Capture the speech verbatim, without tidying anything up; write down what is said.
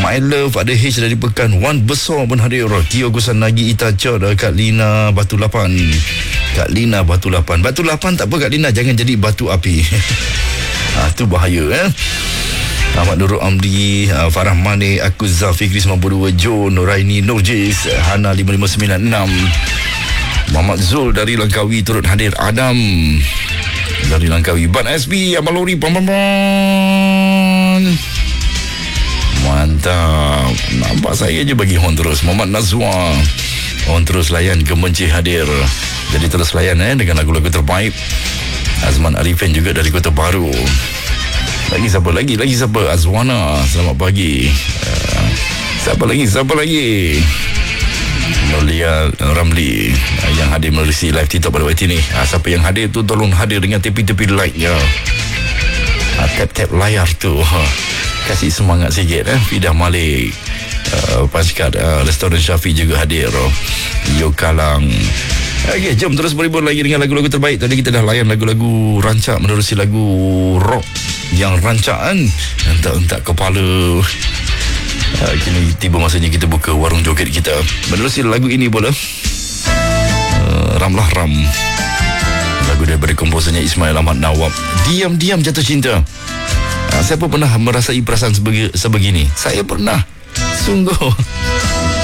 My Love, ada H dari Pekan, Wan Besar pun hadir, Tio Kusanagi Itaca, Kak Lina Batu Lapan. Kak Lina Batu Lapan. Batu Lapan tak apa Kak Lina, jangan jadi batu api. Ha, tu bahaya eh. Ahmad Nurul Amri, uh, Farah Mane, aku Zafikri sembilan puluh dua, Jo Nuraini Nurjis, Hana lima lima sembilan enam, Muhammad Zul dari Langkawi turut hadir, Adam dari Langkawi, Ban S B Amalori, pam pam pam. Mantap. Nampak saya je bagi horn terus. Muhammad Nazwa, horn terus layan, Kemenci hadir. Jadi terus layan eh dengan lagu-lagu terbaik. Azman Arifin juga dari Kota Baru. Lagi siapa lagi? Lagi siapa? Azwana, selamat pagi. Uh, siapa lagi? Siapa lagi? Nolia Ramli uh, yang hadir melalui live TikTok pada waktu ini. Uh, siapa yang hadir tu tolong hadir dengan tepi-tepi like-nya. Uh, tap-tap layar tu. Uh, kasih semangat sikit. Eh. Fidah Malik. Uh, Paskat uh, Restoran Syafi juga hadir. Uh, Yo Kalang. Okey, jom terus berhibur lagi dengan lagu-lagu terbaik. Tadi kita dah layan lagu-lagu rancak menerusi lagu rock yang rancaan hentak-hentak kepala. Uh, kini tiba masanya kita buka warung joget kita. Menerusi lagu ini pula, uh, Ramlah Ram, lagu daripada komposernya Ismail Ahmad Nawab, Diam-diam jatuh cinta. Uh, siapa pernah merasai perasaan sebegi, sebegini? Saya pernah. Sungguh